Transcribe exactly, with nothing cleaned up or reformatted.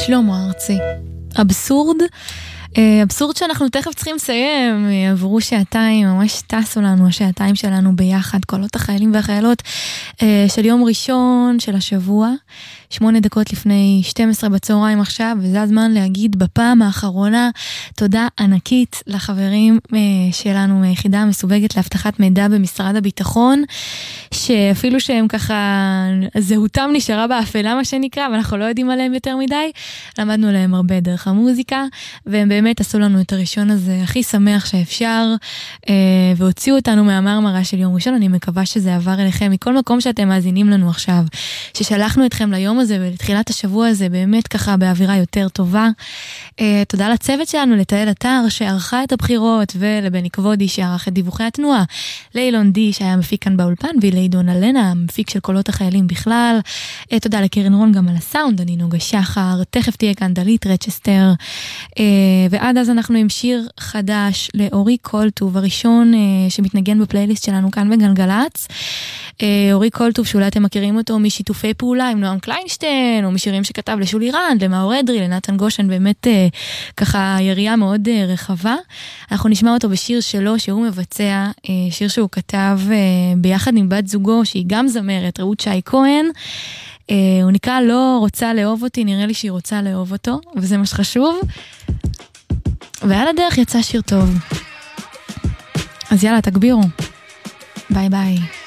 שלמה ארצי. אבסורד, אבסורד שאנחנו תכף צריכים לסיים, עברו שעתיים, ממש טסו לנו השעתיים שלנו ביחד, קולות החיילים והחיילות של יום ראשון של השבוע, שמונה דקות לפני שתים עשרה בצהריים עכשיו, וזה הזמן להגיד בפעם האחרונה תודה ענקית לחברים שלנו מיחידה המסווגת להבטחת מידע במשרד הביטחון, שאפילו שהם ככה, זהותם נשארה באפלה מה שנקרא, ואנחנו לא יודעים עליהם יותר מדי, למדנו עליהם הרבה דרך המוזיקה, והם באמת עשו לנו את הראשון הזה הכי שמח שאפשר, והוציאו אותנו מהמרמרה של יום ראשון. אני מקווה שזה עבר אליכם מכל מקום שאתם מאזינים לנו עכשיו, ששלחנו אתכם ליום הזה ולתחילת השבוע הזה באמת ככה באווירה יותר טובה. תודה לצוות שלנו, לתאל אתר שערכה את הבחירות, ולבני כבודי שערך את דיווחי התנועה, לאילון די שהיה מפיק כאן באולפן, ולעידון אלנה, המפיק של קולות החיילים בכלל. תודה לקרן רון גם על הסאונד, אני נוגה שחר, תכף תהיה כאן דלית רצ'סטר, ועד אז אנחנו עם שיר חדש לאורי קולטוב, הראשון שמתנגן בפלייליסט שלנו כאן בגלגלץ. אורי קולטוב, שאולי אתם מכירים אותו משיתופי פעולה עם נועם קליינשטיין, או משירים שכתב לשולי רנד, למאור אדרי, לנתן גושן, באמת ככה יריעה מאוד רחבה. אנחנו נשמע אותו בשיר שלו שהוא מבצע, שיר שהוא כתב ביחד עם בת זוגו, שהיא גם זמרת, רעות שי כהן. הוא נקרא לא רוצה לאהוב אותי, נראה לי שהיא רוצה לאהוב אותו, וזה מה שחשוב. ועל הדרך יצא שיר טוב. אז יאללה, תגבירו. ביי ביי.